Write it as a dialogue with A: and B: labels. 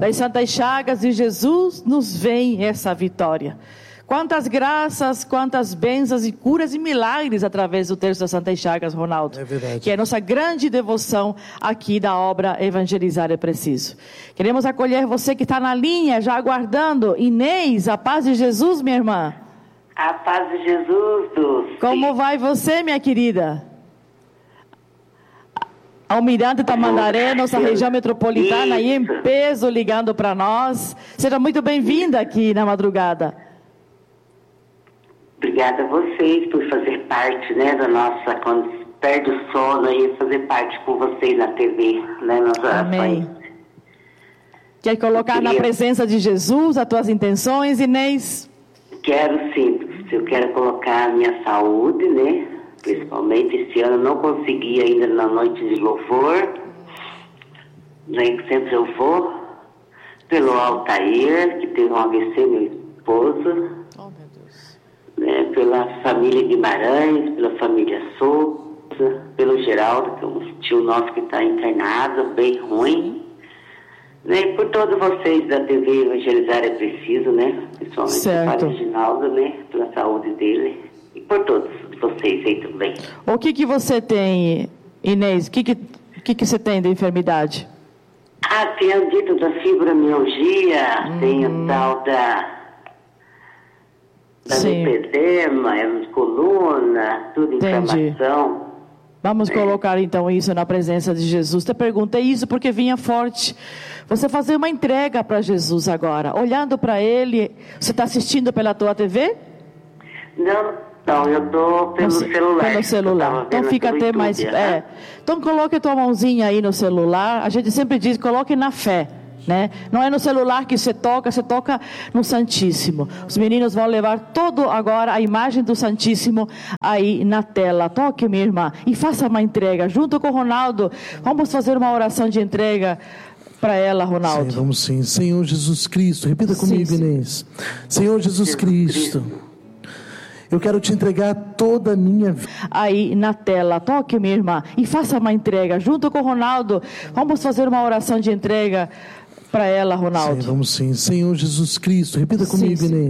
A: das Santas Chagas de Jesus nos vem essa vitória. Quantas graças, quantas bênçãos e curas e milagres através do texto das Santas Chagas, Ronaldo.
B: É verdade.
A: Que é a nossa grande devoção aqui da obra Evangelizar é Preciso. Queremos acolher você que está na linha, já aguardando. Inês, a paz de Jesus, minha irmã.
C: A paz de Jesus, Dulce.
A: Como vai você, minha querida? Almirante Tamandaré, nossa região metropolitana, aí em peso, ligando para nós. Seja muito bem-vinda aqui na madrugada.
C: Obrigada a vocês por fazer parte, né, da nossa, quando perde o sono aí, fazer parte com vocês na TV, né, nas orações.
A: Amém. Quer colocar na presença de Jesus as tuas intenções, Inês?
C: Quero sim, eu quero colocar a minha saúde, né, principalmente esse ano não consegui ainda na noite de louvor, né, que sempre eu vou, pelo Altair, que teve um AVC, meu esposo, né, pela família Guimarães, pela família Souza, pelo Geraldo, que é um tio nosso que está internado, bem ruim, né, e por todos vocês da TV Evangelizar é Preciso, né, principalmente o Padre Reginaldo, né, pela saúde dele, e por todos vocês aí também.
A: O que você tem, Inês? O que você tem de enfermidade?
C: Tenho dito da fibromialgia, tenho tal da lipedema, coluna, tudo inflamação.
A: Vamos colocar então isso na presença de Jesus. Te perguntei isso porque vinha forte. Você fazer uma entrega para Jesus agora, olhando para Ele. Você está assistindo pela tua TV?
C: Não, eu estou pelo celular.
A: Pelo celular. Então fica até mais. Então coloque a tua mãozinha aí no celular. A gente sempre diz, coloque na fé. Né? Não é no celular que você toca no Santíssimo. Os meninos vão levar todo agora a imagem do Santíssimo aí na tela. Toque, minha irmã, e faça uma entrega junto com o Ronaldo. Vamos fazer uma oração de entrega para ela, Ronaldo.
B: Sim, vamos sim. Senhor Jesus Cristo, repita comigo, Inês. Senhor Jesus Cristo, eu quero te entregar toda a minha vida.
A: Aí na tela, toque, minha irmã, e faça uma entrega junto com o Ronaldo. Vamos fazer uma oração de entrega para ela, Ronaldo.
B: Sim, vamos sim. Senhor Jesus Cristo, repita comigo, Inês.